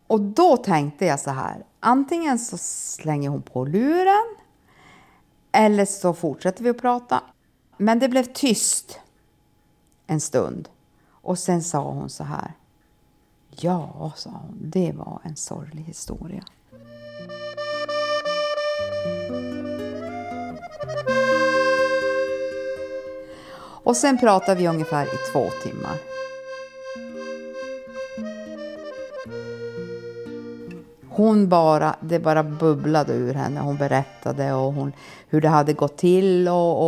Och då tänkte jag så här. Antingen så slänger hon på luren. Eller så fortsätter vi att prata. Men det blev tyst en stund. Och sen sa hon så här. Ja, sa hon. Det var en sorglig historia. Och sen pratade vi ungefär i 2 timmar. Det bara bubblade ur henne. Hon berättade hur det hade gått till.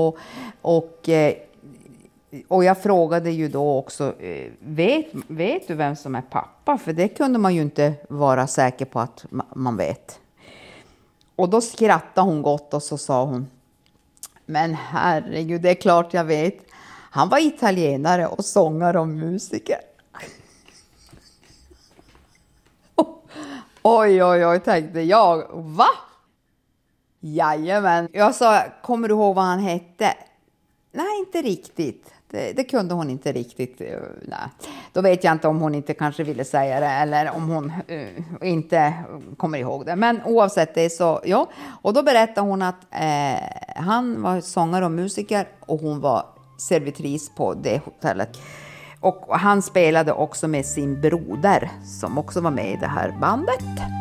Och jag frågade ju då också, vet du vem som är pappa? För det kunde man ju inte vara säker på att man vet. Och då skrattade hon gott och så sa hon, men herregud, det är klart jag vet. Han var italienare och sångare och musiker. Oj, tänkte jag. Va? Jajamän. Jag sa, kommer du ihåg vad han hette? Nej, inte riktigt. Det kunde hon inte riktigt. Nej. Då vet jag inte om hon inte kanske ville säga det. Eller om hon inte kommer ihåg det. Men oavsett det så, ja. Och då berättade hon att han var sångare och musiker. Och hon var servitris på det hotellet. Och han spelade också med sin broder som också var med i det här bandet.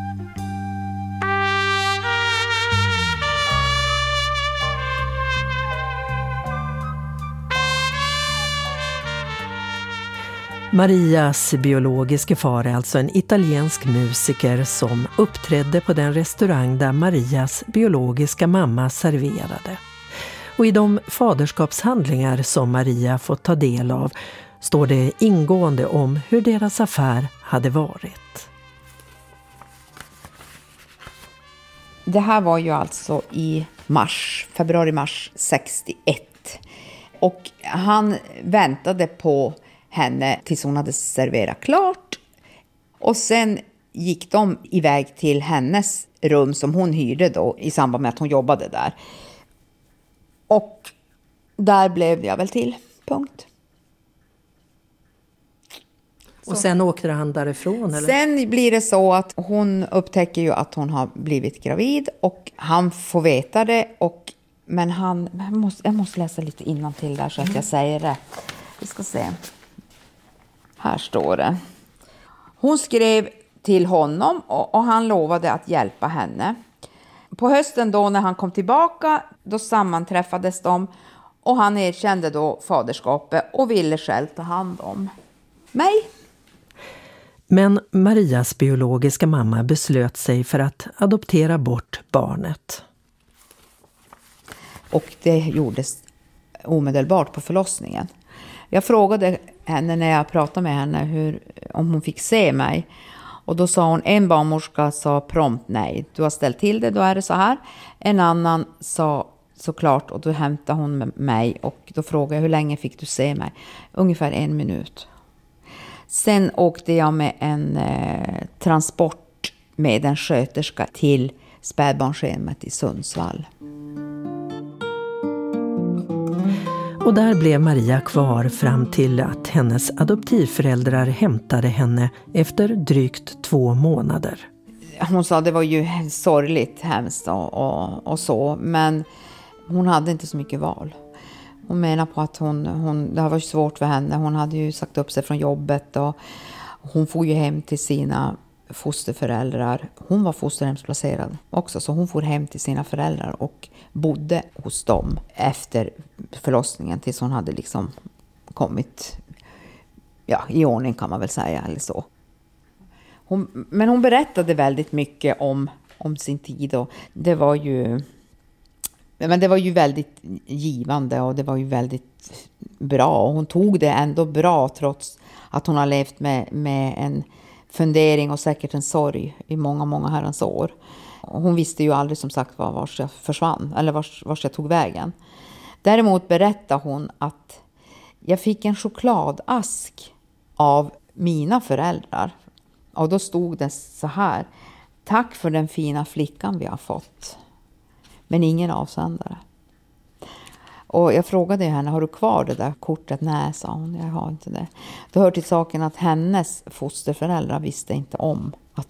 Marias biologiska far är alltså en italiensk musiker som uppträdde på den restaurang där Marias biologiska mamma serverade. Och i de faderskapshandlingar som Maria fått ta del av står det ingående om hur deras affär hade varit. Det här var ju alltså i februari-mars 61. Och han väntade på henne tills hon hade serverat klart. Och sen gick de iväg till hennes rum som hon hyrde då i samband med att hon jobbade där. Och där blev jag väl till. Punkt. Och sen åkte han därifrån? Eller? Sen blir det så att hon upptäcker ju att hon har blivit gravid. Och han får veta det. Men jag måste läsa lite innantill där så att jag säger det. Vi ska se. Här står det. Hon skrev till honom och han lovade att hjälpa henne. På hösten då när han kom tillbaka, då sammanträffades de. Och han erkände då faderskapet och ville själv ta hand om mig. Men Marias biologiska mamma beslöt sig för att adoptera bort barnet. Och det gjordes omedelbart på förlossningen. Jag frågade henne när jag pratade med henne om hon fick se mig. Och då sa hon, en barnmorska sa prompt nej. Du har ställt till det, då är det så här. En annan sa såklart och då hämtade hon mig. Och då frågade jag, hur länge fick du se mig? Ungefär 1 minut. Sen åkte jag med en transport med en sköterska till spädbarnshemmet i Sundsvall. Och där blev Maria kvar fram till att hennes adoptivföräldrar hämtade henne efter drygt 2 månader. Hon sa att det var ju sorgligt, hemskt och så, men hon hade inte så mycket val. Hon menar på att det har varit svårt för henne. Hon hade ju sagt upp sig från jobbet och hon får ju hem till sina fosterföräldrar. Hon var fosterhemsplacerad också, så hon får hem till sina föräldrar och bodde hos dem efter förlossningen tills hon hade liksom kommit i ordning, kan man väl säga, eller så. Men hon berättade väldigt mycket om sin tid och det var ju väldigt givande och det var ju väldigt bra. Och hon tog det ändå bra trots att hon har levt med en fundering och säkert en sorg i många, många herrans år. Och hon visste ju aldrig som sagt vars jag försvann eller vars jag tog vägen. Däremot berättade hon att jag fick en chokladask av mina föräldrar. Och då stod det så här: tack för den fina flickan vi har fått. Men ingen avsändare. Och jag frågade henne, har du kvar det där kortet? Nej, sa hon, jag har inte det. Det hör till saken att hennes fosterföräldrar visste inte om